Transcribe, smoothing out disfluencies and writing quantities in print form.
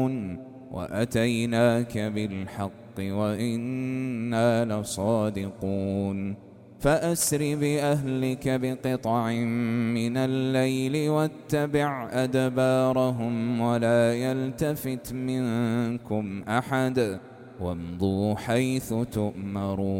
وأتيناك بالحق وإنا لصادقون فأسر بأهلك بقطع من الليل واتبع أدبارهم ولا يلتفت منكم أحد وامضوا حيث تؤمرون